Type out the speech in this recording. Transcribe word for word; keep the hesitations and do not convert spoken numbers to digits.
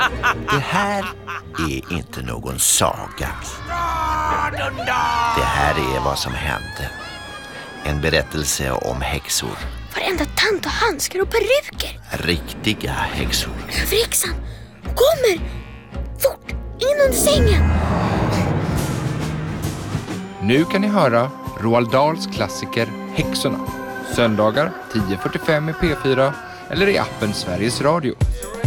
Det här är inte någon saga. Det här är vad som hände. En berättelse om häxor. Varenda tant och handskar och peruker. Riktiga häxor. Över häxan. Kommer! Fort! In under sängen! Nu kan ni höra Roald Dahls klassiker Häxorna. Söndagar tio fyrtiofem i P fyra eller i appen Sveriges Radio.